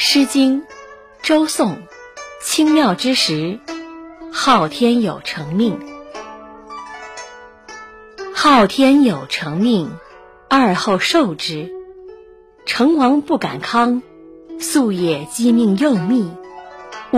诗经·周颂，清妙之时，昊天有成命。昊天有成命，二后受之。成王不敢康，夙夜积命又密。